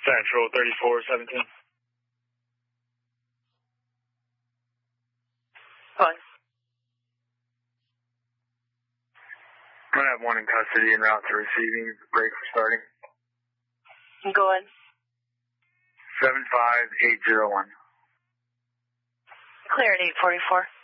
Central 3417. Fine. I'm going to have one in custody en route to receiving. Break for starting. Go ahead. 75801. Clear at 844.